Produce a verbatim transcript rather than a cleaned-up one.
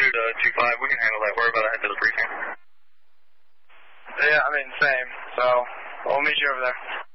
altitude uh, two five, we can handle that. Worry about it head to the briefing. Yeah, I mean, same. So, we'll meet you over there.